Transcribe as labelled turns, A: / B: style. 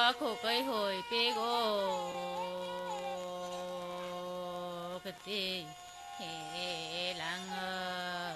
A: khổ cây hồi bê gô cái tê hè lăng